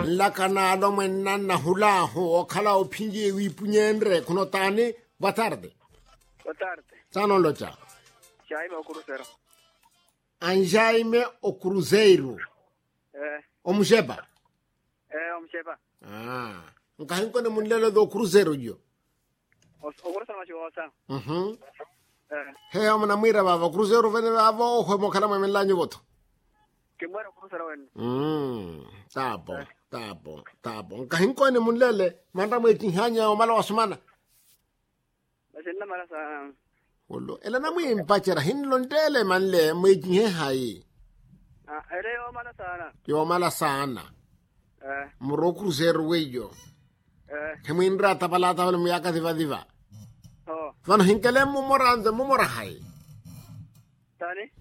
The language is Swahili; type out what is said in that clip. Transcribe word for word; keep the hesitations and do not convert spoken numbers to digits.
la kana lo mwenna na hula ho khala o phingi wi punyendre kuno tani batarde batarde sano locha Jaime o cruzeiro Anjaime o cruzeiro eh o msheba eh o msheba ah nkahinko ne munlelo do cruzeiro jo o cruzeiro ma chivosa mhm eh he amna mwira baba cruzeiro vene baba o ho mo khala mo melanyo voto que muero cruzeiro wen mm tapo tapo tapo nkahinko ne munlele manda mo tinhanya o mala wasmana basilla mala sa Olo, ela na mwi mpachera hinlo ndele manle mwijinhe hai. ah ere o mala sana Yo mala sana. eh Muro cruzeiro wejo. eh Kemi ndra tapalata wale miyaka diva diva. oh Vano hinkele mumoranze mumora hai. tani